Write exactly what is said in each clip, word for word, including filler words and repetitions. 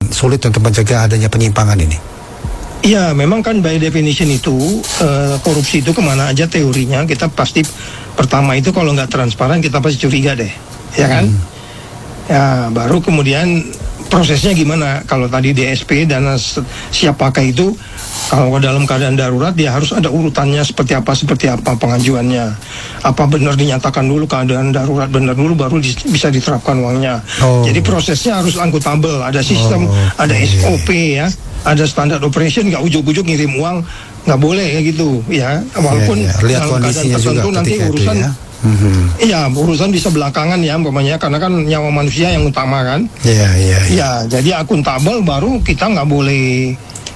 sulit untuk mencegah adanya penyimpangan ini? Iya, memang kan by definition itu uh, korupsi itu kemana aja teorinya kita pasti pertama itu kalau nggak transparan kita pasti curiga deh, ya kan? Hmm. Ya, baru kemudian prosesnya gimana? Kalau tadi D S P dana siap pakai itu, kalau dalam keadaan darurat dia harus ada urutannya seperti apa seperti apa pengajuannya. Apa benar dinyatakan dulu keadaan darurat benar dulu baru di, bisa diterapkan uangnya. Oh. Jadi prosesnya harus akuntabel, ada sistem, oh, okay. ada S O P ya. Ada standar operation, nggak ujuk-ujuk ngirim uang, nggak boleh ya gitu ya. Walaupun yeah, yeah. dalam keadaan tertentu nanti urusan, ya? mm-hmm. iya urusan bisa belakangan ya, umpamanya karena kan nyawa manusia yang utama kan. Iya yeah, iya. Yeah, yeah. Ya jadi akuntabel baru kita nggak boleh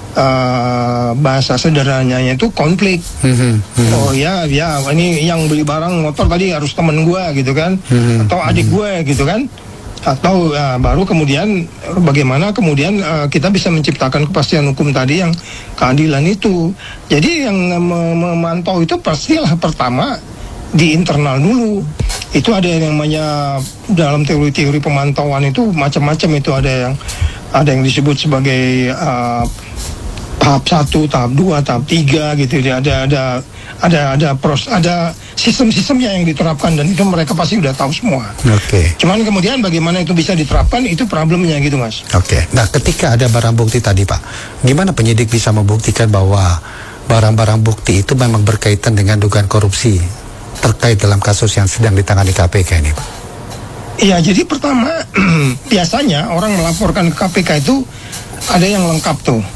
uh, bahasa sederhananya itu konflik. Mm-hmm. Mm-hmm. Oh ya ya ini yang beli barang motor tadi harus temen gue gitu kan, mm-hmm. atau adik gue gitu kan. Atau uh, baru kemudian bagaimana kemudian uh, kita bisa menciptakan kepastian hukum tadi yang keadilan itu. Jadi yang memantau itu pastilah pertama di internal dulu. Itu ada yang namanya dalam teori-teori pemantauan itu macam-macam, itu ada yang ada yang disebut sebagai uh, tahap satu, tahap dua, tahap tiga gitu. Ada ada ada ada pros ada sistem-sistemnya yang diterapkan dan itu mereka pasti udah tahu semua. Oke. Okay. Cuman kemudian bagaimana itu bisa diterapkan itu problemnya gitu Mas. Oke. Okay. Nah ketika ada barang bukti tadi Pak, gimana penyidik bisa membuktikan bahwa barang-barang bukti itu memang berkaitan dengan dugaan korupsi terkait dalam kasus yang sedang ditangani K P K ini Pak? Iya, jadi pertama biasanya orang melaporkan ke K P K itu ada yang lengkap tuh.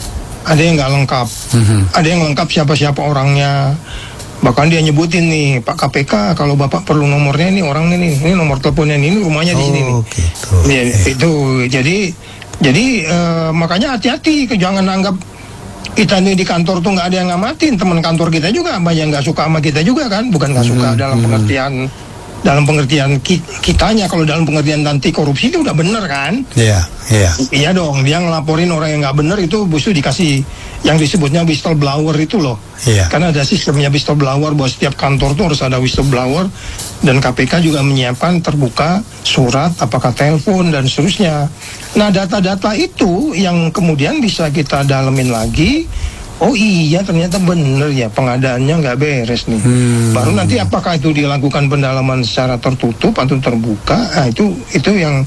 Ada yang nggak lengkap, mm-hmm. ada yang lengkap siapa-siapa orangnya, bahkan dia nyebutin nih Pak K P K kalau Bapak perlu nomornya ini orangnya nih, ini nomor teleponnya nih, ini rumahnya di sini nih. Oh, gitu. Ya, itu jadi jadi uh, makanya hati-hati, jangan anggap kita nih di kantor tuh nggak ada yang ngamatin, teman kantor kita juga banyak nggak suka sama kita juga kan, bukan nggak suka mm-hmm. dalam pengertian dalam pengertian kitanya, kalau dalam pengertian anti korupsi itu udah bener kan? Iya, yeah, iya. Yeah. Iya dong, dia ngelaporin orang yang nggak bener itu busu dikasih yang disebutnya whistleblower itu loh. Iya. Yeah. Karena ada sistemnya whistleblower, bahwa setiap kantor tuh harus ada whistleblower dan K P K juga menyiapkan terbuka surat, apakah telepon dan seterusnya. Nah data-data itu yang kemudian bisa kita dalemin lagi. Oh iya ternyata bener ya pengadaannya nggak beres nih. Hmm. Baru nanti apakah itu dilakukan pendalaman secara tertutup atau terbuka? Nah, itu itu yang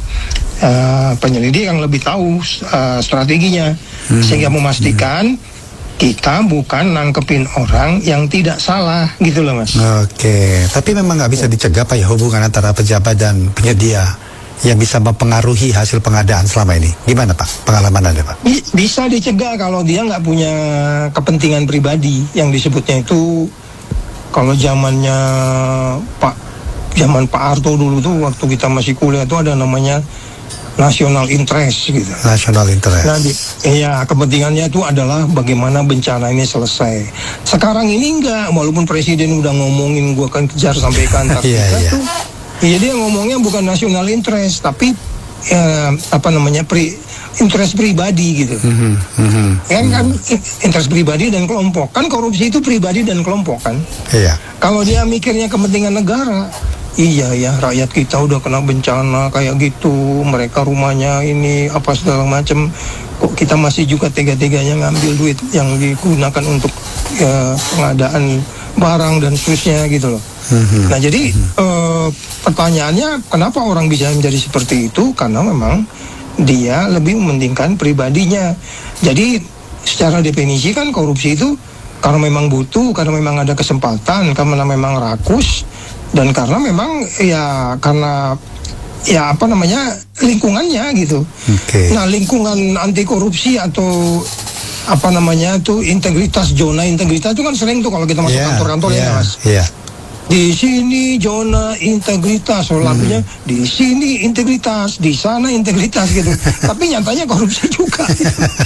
uh, penyelidik yang lebih tahu uh, strateginya, hmm. sehingga memastikan hmm. kita bukan nangkepin orang yang tidak salah gitu loh Mas. Oke, tapi memang nggak bisa dicegah Pak ya hubungan antara pejabat dan penyedia yang bisa mempengaruhi hasil pengadaan selama ini. Gimana Pak pengalaman Anda Pak? Bisa dicegah kalau dia nggak punya kepentingan pribadi, yang disebutnya itu kalau zamannya Pak zaman Pak Harto dulu tuh waktu kita masih kuliah tuh ada namanya national interest gitu. National interest. Nah, di, iya kepentingannya itu adalah bagaimana bencana ini selesai. Sekarang ini enggak, walaupun presiden udah ngomongin gua akan kejar sampai ke Antartika yeah, yeah. tuh. Iya dia ngomongnya bukan national interest tapi eh, apa namanya pri, interest pribadi gitu. Mm-hmm, mm-hmm, kan kan interest pribadi dan kelompok, kan korupsi itu pribadi dan kelompok kan. Iya. Kalau dia mikirnya kepentingan negara, iya ya rakyat kita udah kena bencana kayak gitu, mereka rumahnya ini apa segala macam, kok kita masih juga tega-teganya ngambil duit yang digunakan untuk ya, pengadaan barang dan seterusnya gitu loh. Mm-hmm. Nah jadi mm-hmm. uh, pertanyaannya kenapa orang bisa menjadi seperti itu? Karena memang dia lebih mementingkan pribadinya. Jadi secara definisi kan korupsi itu karena memang butuh, karena memang ada kesempatan, karena memang rakus, dan karena memang ya karena ya apa namanya lingkungannya gitu. Okay. Nah lingkungan anti korupsi atau apa namanya itu integritas, zona integritas itu kan sering tuh kalau kita masuk yeah, kantor-kantor yeah, ya Mas. Yeah. Di sini zona integritas, so lagunya hmm. di sini integritas, di sana integritas gitu. Tapi nyatanya korupsi juga.